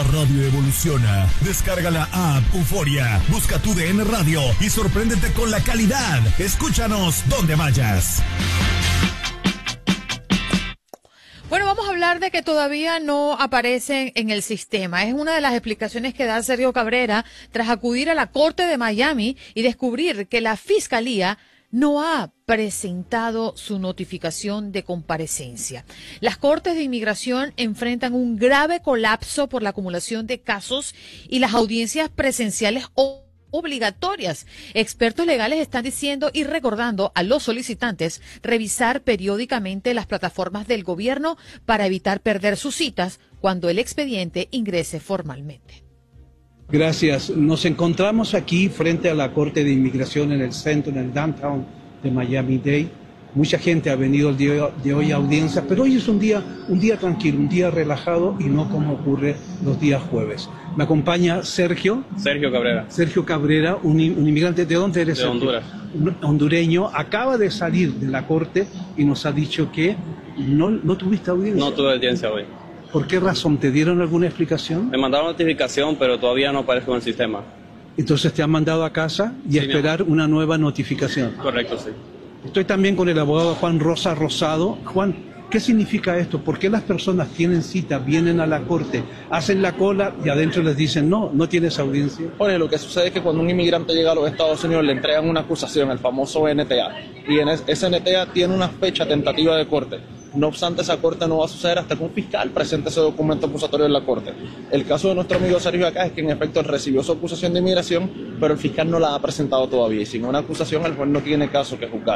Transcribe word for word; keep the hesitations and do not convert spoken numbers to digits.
La radio evoluciona. Descarga la app Euforia, busca tu D N Radio y sorpréndete con la calidad. Escúchanos donde vayas. Bueno, vamos a hablar de que todavía no aparecen en el sistema. Es una de las explicaciones que da Sergio Cabrera tras acudir a la Corte de Miami y descubrir que la Fiscalía no ha presentado su notificación de comparecencia. Las Cortes de Inmigración enfrentan un grave colapso por la acumulación de casos y las audiencias presenciales o obligatorias. Expertos legales están diciendo y recordando a los solicitantes revisar periódicamente las plataformas del gobierno para evitar perder sus citas cuando el expediente ingrese formalmente. Gracias. Nos encontramos aquí frente a la Corte de Inmigración en el centro, en el downtown de Miami-Dade. Mucha gente ha venido el día de hoy a audiencia, pero hoy es un día, un día tranquilo, un día relajado y no como ocurre los días jueves. Me acompaña Sergio. Sergio Cabrera. Sergio Cabrera, un, un inmigrante. ¿De dónde eres? De Sergio? Honduras. Un hondureño. Acaba de salir de la corte y nos ha dicho que no, no tuviste audiencia. No tuve audiencia hoy. ¿Por qué razón? ¿Te dieron alguna explicación? Me mandaron notificación, pero todavía no aparezco en el sistema. Entonces te han mandado a casa y sí, a esperar una nueva notificación. Correcto, sí. Estoy también con el abogado Juan Rosa Rosado. Juan, ¿qué significa esto? ¿Por qué las personas tienen cita, vienen a la corte, hacen la cola y adentro les dicen no, no tienes audiencia? Bueno, lo que sucede es que cuando un inmigrante llega a los Estados Unidos le entregan una acusación, el famoso N T A. Y en ese N T A tiene una fecha tentativa de corte. No obstante, esa corte no va a suceder hasta que un fiscal presente ese documento acusatorio en la corte. El caso de nuestro amigo Sergio acá es que en efecto él recibió su acusación de inmigración, pero el fiscal no la ha presentado todavía. Y sin una acusación el juez no tiene caso que juzgar.